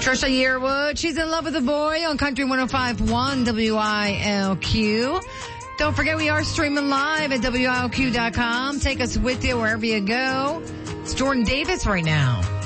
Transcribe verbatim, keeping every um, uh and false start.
Trisha Yearwood, she's in love with a boy on Country one oh five point one W I L Q. Don't forget we are streaming live at W I L Q dot com. Take us with you wherever you go. It's Jordan Davis right now.